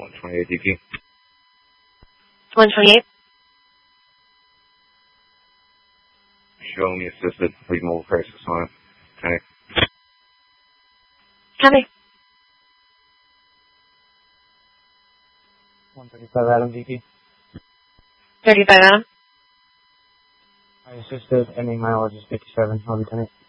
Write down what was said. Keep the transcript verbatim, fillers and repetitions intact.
one twenty-eight D P. one twenty-eight. Showing me assisted fleet mobile crisis on it. Okay. Copy. one thirty-five Adam D P. thirty-five Adam. I assisted, ending mileage is fifty-seven, I'll be Lieutenant.